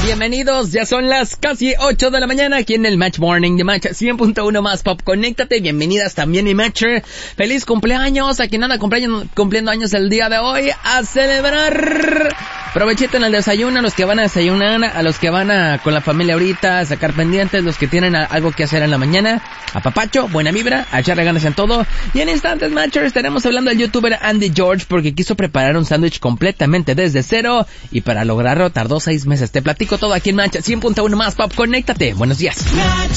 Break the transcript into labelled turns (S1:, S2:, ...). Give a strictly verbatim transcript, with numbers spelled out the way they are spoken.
S1: Bienvenidos, ya son las casi ocho de la mañana aquí en el Match Morning de Match cien punto uno más Pop. Conéctate, bienvenidas también mi Matcher. Feliz cumpleaños a quien anda cumpliendo, cumpliendo años el día de hoy. A celebrar. Provechito en el desayuno, a los que van a desayunar, a los que van a con la familia ahorita a sacar pendientes, los que tienen a, algo que hacer en la mañana. A papacho, buena vibra, a echarle ganas en todo. Y en instantes, Matcher, estaremos hablando del youtuber Andy George porque quiso preparar un sándwich completamente desde cero y para lograrlo tardó seis meses. Te platico todo aquí en Match cien punto uno más Pop. Conéctate. Buenos días. Match